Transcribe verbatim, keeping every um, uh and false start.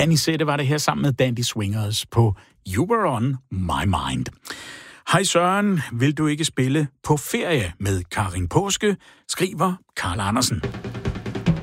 Danisette var det her sammen med Dandy Swingers på You Were On My Mind. Hej Søren, vil du ikke spille på ferie med Karin Påske, skriver Karl Andersen.